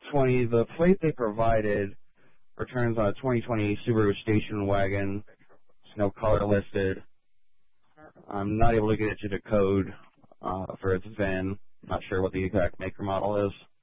20, the plate they provided returns on a 2020 Subaru station wagon. There's no color listed. I'm not able to get it to the code for its VIN. Not sure what the exact maker model is.